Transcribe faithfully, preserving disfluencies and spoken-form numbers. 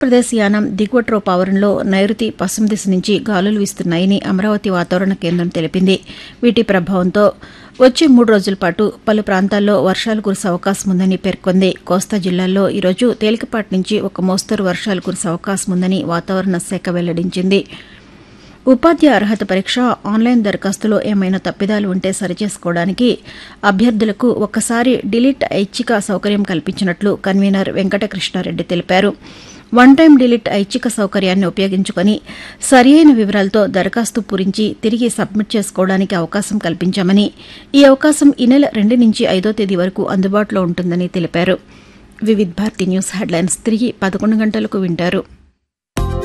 ఆంధ్రప్రదేశ్ యానం దిగువ ట్రోపావరంలో నైరుతి పశ్చిమ దిశ నుంచి గాలులు వీస్తున్నాయని అమరావతి వాతావరణ కేంద్రం తెలిపింది. వీటి ప్రభావంతో వచ్చే మూడు రోజుల పాటు పలు ప్రాంతాల్లో వర్షాలు కురిసే అవకాశం ఉందని పేర్కొంది. కోస్తా జిల్లాల్లో ఈరోజు తేలికపాటి నుంచి ఒక మోస్తరు వర్షాలు కురిసే అవకాశం ఉందని వాతావరణ శాఖ వెల్లడించింది. ఉపాధ్యాయ అర్హత పరీక్ష ఆన్లైన్ దరఖాస్తులో ఏమైనా తప్పిదాలు ఉంటే సరిచేసుకోవడానికి అభ్యర్థులకు ఒక్కసారి డిలీట్ ఐచ్ఛిక సౌకర్యం కల్పించినట్లు కన్వీనర్ వెంకటకృష్ణారెడ్డి తెలిపారు. వన్ టైం డిలీట్ ఐచ్ఛిక సౌకర్యాన్ని ఉపయోగించుకుని సరియైన వివరాలతో దరఖాస్తు పూరించి తిరిగి సబ్మిట్ చేసుకోవడానికి అవకాశం కల్పించామని, ఈ అవకాశం ఈ నెల రెండు నుంచి ఐదో తేదీ వరకు అందుబాటులో ఉంటుందని తెలిపారు. వివిధ్ భారతి న్యూస్ హెడ్లైన్స్ తిరిగి పదకొండు గంటలకు వింటారు.